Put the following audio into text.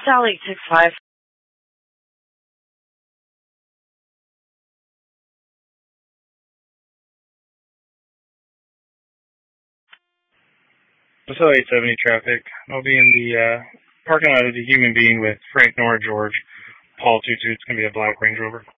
South 865. South 870 traffic. I'll be in the parking lot of the Human Being with Frank Nora George, Paul 22. It's going to be a black Range Rover.